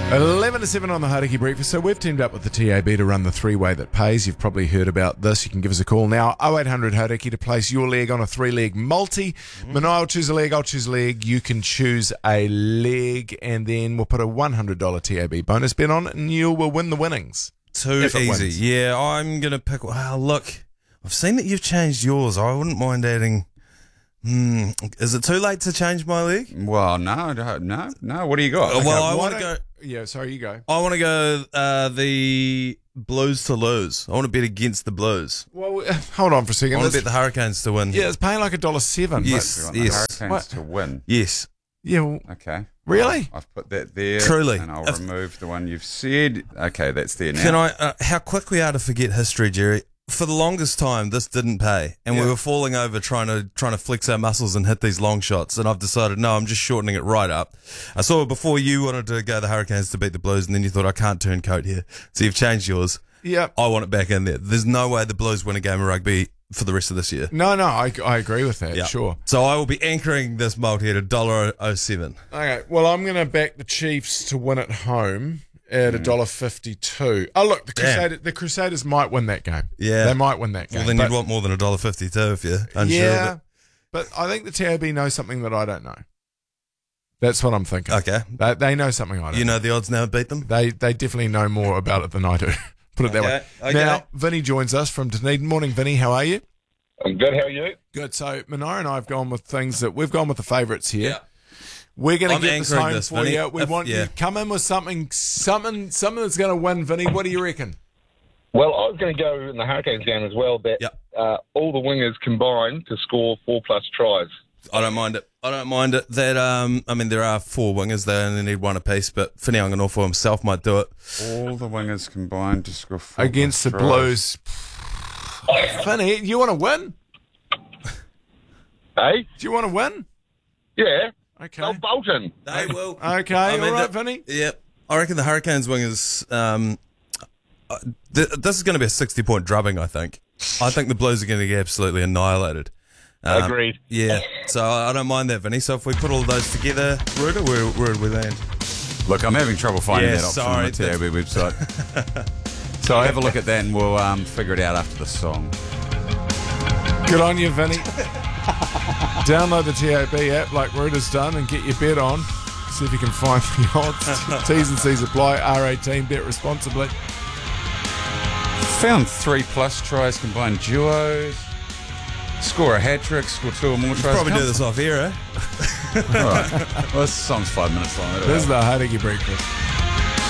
11 to 7 on the Hauraki Breakfast. So we've teamed up with the TAB to run the three-way that pays. You've probably heard about this. You can give us a call now, 0800 Hauraki, to place your leg on a three-leg multi. Manoa will choose a leg, I'll choose a leg. You can choose a leg, and then we'll put a $100 TAB bonus bet on it, and you will win the winnings. Too easy. Yeah, I'm going to pick... Wow, look, I've seen that you've changed yours. I wouldn't mind adding... Is it too late to change my leg? Well, no. What do you got? Well, I want to go... Yeah, sorry, you go. I want to go the Blues to lose. I want to bet against the Blues. Well, hold on for a second. I want to bet the Hurricanes to win. Yeah, it's paying like $1.07. Yes, The yes. Hurricanes to win. Yes. Yeah, well, Okay. really? I've put that there. Truly. And I'll remove the one you've said. Okay, that's there now. Can I... how quick we are to forget history, Jerry. For the longest time, this didn't pay, and we were falling over trying to flex our muscles and hit these long shots. And I've decided, no, I'm just shortening it right up. I saw before you wanted to go the Hurricanes to beat the Blues, and then you thought, I can't turn coat here, so you've changed yours. Yeah. I want it back in there. There's no way the Blues win a game of rugby for the rest of this year. No, I agree with that, sure. So I will be anchoring this multi at $1.07. Okay, well, I'm going to back the Chiefs to win at home at $1.52. Oh, look, the Crusaders might win that game. Yeah. They might win that game. Well, then you'd want more than $1.52 if you're unsure yeah, of it. but I think the TAB knows something that I don't know. That's what I'm thinking. Okay. They know something I don't You know the odds now beat them? They definitely know more about it than I do. Put it that way. Okay. Now, Vinny joins us from Dunedin. Morning, Vinny. How are you? I'm good. How are you? Good. So, Manoa and I have gone with things that we've gone with the favourites here. Yeah. We're going I'm to get this anchoring home this, for Vinny. you. We want you to come in with something that's going to win, Vinny. What do you reckon? Well, I was going to go in the Hurricanes game as well, that all the wingers combined to score 4+ tries. I don't mind it. That I mean, there are four wingers. They only need one apiece, but Finney Anganofo himself might do it. All the wingers combined to score 4 against the tries. Blues. Finney, you want to win? Hey? Do you want to win? Yeah. Okay. Tell Bolton. They will. Okay, all right, Vinny. Yeah, I reckon the Hurricanes wingers. This is going to be a 60-point drubbing. I think the Blues are going to get absolutely annihilated. Agreed. Yeah, so I don't mind that, Vinny. So if we put all those together, Ruda, where would we land? Look, I'm having trouble finding Yeah, that option sorry, on the TAB website. So I'll have a look at that and we'll figure it out after the song. Good on you, Vinny. Download the TAB app like Ruda's done and get your bet on. See if you can find the odds. T's and C's apply. R18, bet responsibly. Found 3+ tries combined duos. Score a hat-trick, score 2 or more tries. Probably do this off air, eh? All right. Well, this song's 5 minutes long. This is the Hauraki Breakfast.